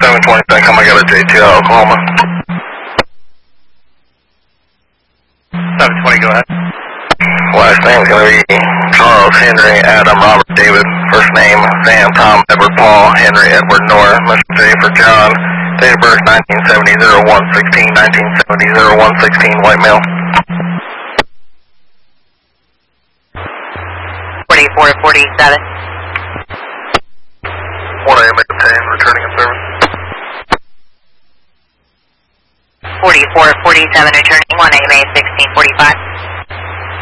720, come I got a J2 out Oklahoma. 720, go ahead. Last name's going to be Charles, Henry, Adam, Robert, David. First name, Sam, Tom, Edward, Paul, Henry, Edward, Nora, Mr. J for John. Date of birth, 1970-01-16, 1970-01-16, white male. 4447. 1 AM, obtained, returning in service. 4447, returning 1 AM, 1645.